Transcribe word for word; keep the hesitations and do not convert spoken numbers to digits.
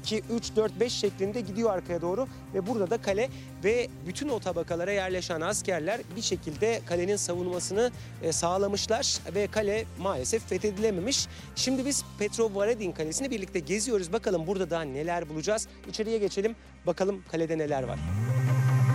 iki, üç, dört, beş şeklinde gidiyor arkaya doğru ve burada da kale ve bütün o tabakalara yerleşen askerler bir şekilde kalenin savunmasını e, sağlamışlar ve kale maalesef fethedilememiş. Şimdi biz Petrovaradin Kalesi'ni birlikte geziyoruz. Bakalım burada daha neler bulacağız. İçeriye geçelim, bakalım kalede neler var.